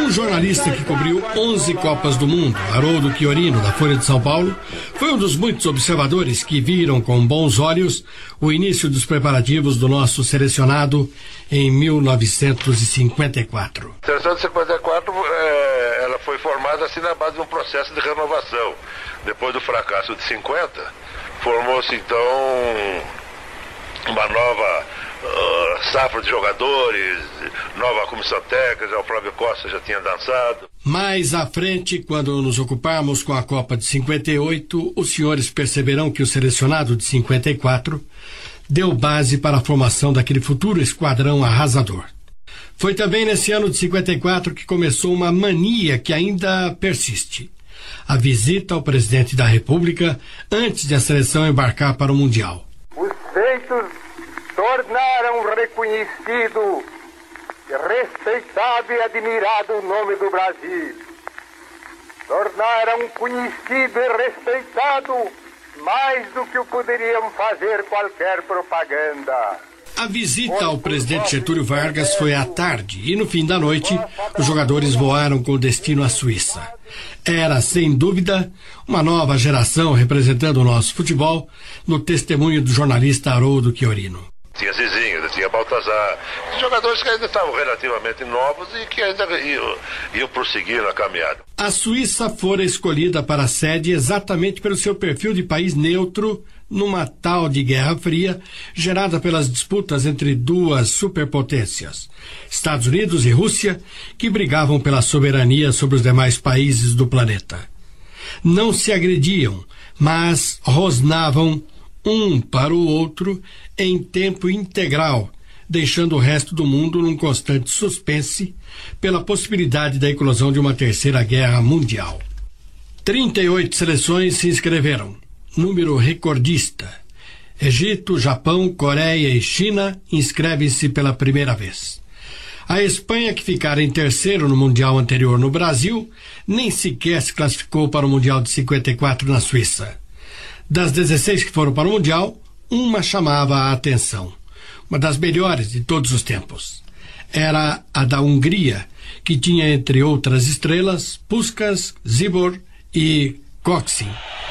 O jornalista que cobriu 11 Copas do Mundo, Haroldo Chiorino, da Folha de São Paulo, foi um dos muitos observadores que viram com bons olhos o início dos preparativos do nosso selecionado em 1954. A seleção de 54 ela foi formada assim na base de um processo de renovação. Depois do fracasso de 50, formou-se então uma nova safra de jogadores, nova comissão técnica, o Flávio Costa já tinha dançado. Mais à frente, quando nos ocuparmos com a Copa de 58, os senhores perceberão que o selecionado de 54 deu base para a formação daquele futuro esquadrão arrasador. Foi também nesse ano de 54 que começou uma mania que ainda persiste: a visita ao presidente da República antes de a seleção embarcar para o Mundial. Os feitos tornaram reconhecido, respeitado e admirado o nome do Brasil. Tornaram conhecido e respeitado mais do que poderiam fazer qualquer propaganda. A visita ao presidente Getúlio Vargas foi à tarde e no fim da noite os jogadores voaram com destino à Suíça. Era, sem dúvida, uma nova geração representando o nosso futebol, no testemunho do jornalista Haroldo Chiorino. Tinha Zizinho, tinha Baltazar, jogadores que ainda estavam relativamente novos e que ainda iam prosseguir na caminhada. A Suíça fora escolhida para a sede exatamente pelo seu perfil de país neutro numa tal de Guerra Fria gerada pelas disputas entre duas superpotências, Estados Unidos e Rússia, que brigavam pela soberania sobre os demais países do planeta. Não se agrediam, mas rosnavam um para o outro em tempo integral, deixando o resto do mundo num constante suspense pela possibilidade da eclosão de uma terceira guerra mundial. 38 seleções se inscreveram, número recordista. Egito, Japão, Coreia e China inscrevem-se pela primeira vez. A Espanha, que ficara em terceiro no Mundial anterior no Brasil, nem sequer se classificou para o Mundial de 54 na Suíça. Das 16 que foram para o Mundial, uma chamava a atenção. Uma das melhores de todos os tempos. Era a da Hungria, que tinha, entre outras estrelas, Puskás, Zibor e Coxim.